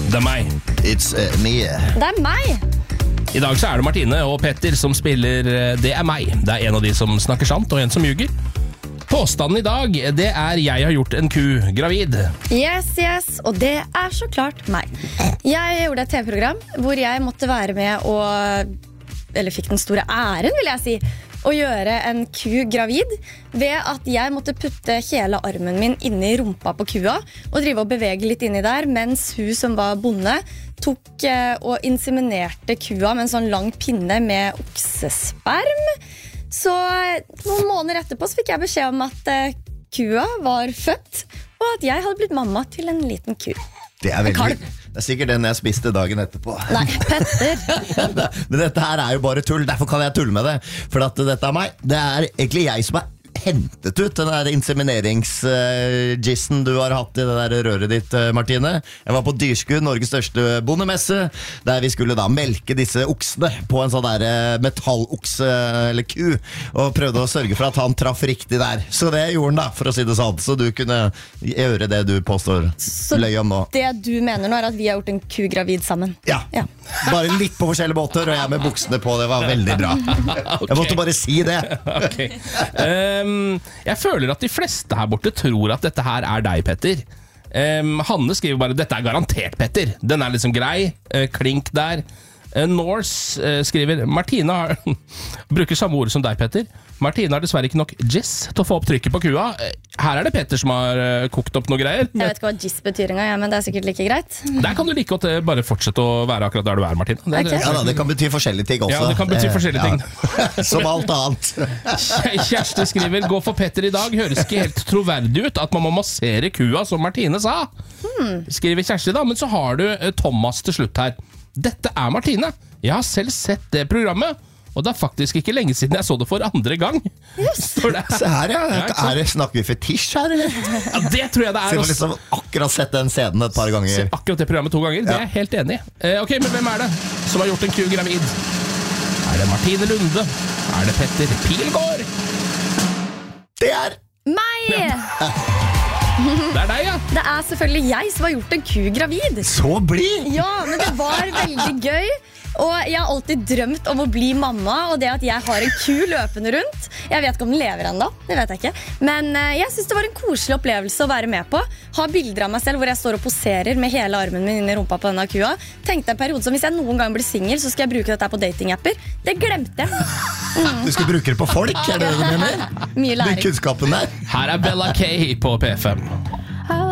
Det meg. It's me. Det meg. I dag så det Martine og Petter som spiller Det meg. Det en av de som snakker sant og en som ljuger. Påstanden i dag, det jeg har gjort en ku gravid. Yes, og det så klart meg. Jeg gjorde et TV-program hvor jeg måtte være med og, eller fikk den store æren, vil jeg si, å gjøre en ku gravid ved at jeg måtte putte hele armen min inni rumpa på kua og drive og bevege litt inni der, mens hun som var bonde tok og inseminerte kua med en sånn lang pinne med oksesperm. Så noen måneder etterpå så fikk jeg beskjed om at kua var født, og at jeg hadde blitt mamma til en liten ku. Det veldig. Det sikkert den jeg spiste dagen etterpå. Nei, Petter. Men dette her jo bare tull, derfor kan jeg tulle med det. For at dette meg, det egentlig jeg som hentet ut den der insemineringsgissen du har hatt i det der røret ditt, Martine. Jeg var på Dyrskud, Norges største bondemesse, der vi skulle da melke disse oksene på en sånn der metallokse eller ku, og prøvde å sørge for at han traff riktig der. Så det gjorde han da, for å si det sånn. Så du kunne gjøre det du påstår løy om nå. Det du mener nå at vi har gjort en ku gravid sammen? Ja. Bare litt på forskjellige båter, og jeg med buksene på, det var veldig bra. Okay. Jeg måtte bare si det. Ok. Jeg føler at de fleste her borte tror at dette her deg, Petter. Hanne skriver bare dette garantert Petter. Den liksom grei, klink der. Norse skriver Martine bruker samme ord som deg, Petter. Martine har dessverre ikke nok jizz til å få opp trykket på kua. Her det Petter som har kokt opp noe greier. Jeg vet ikke hva jizz betyr engang, men det sikkert like greit. Der kan du like godt bare fortsette å være akkurat der du Martine. Okay. Ja da, det kan bety forskjellige ting også. Ja, det kan bety forskjellige ting. Som alt annet. Kjersti skriver gå for Petter i dag, høres ikke helt troverdig ut at man må massere kua som Martine sa. Skriver Kjersti da, men så har du Thomas til slutt her. Dette Martine. Jeg har selv sett det programmet, og det faktisk ikke lenge siden jeg så det for andre gang. Se her, snakker vi fetisj her, eller? Ja, det tror jeg det Så jeg har liksom akkurat sett den scenen et par ganger. Akkurat det programmet 2 ganger, det jeg helt enig i. Ok, men hvem det som har gjort en ku gravid? Det Martine Lunde? Det Petter Pilgaard? Det meg! Det deg, ja. Det selvfølgelig jeg som har gjort en ku gravid. Så blid! Ja, men det var veldig gøy. Og jeg har alltid drømt om å bli mamma, og det at jeg har en ku løpende rundt. Jeg vet ikke om den lever enda, det vet jeg ikke. Men jeg synes det var en koselig opplevelse å være med på. Ha bilder av meg selv hvor jeg står og poserer med hele armen min inn i rumpa på denne kua. Tenkte en periode som hvis jeg noen gang blir single, så skal jeg bruke dette på datingapper. Det glemte jeg. Du skal bruke det på folk, det du mener? Mye læring. Den kunnskapen der. Her Bella K på P5.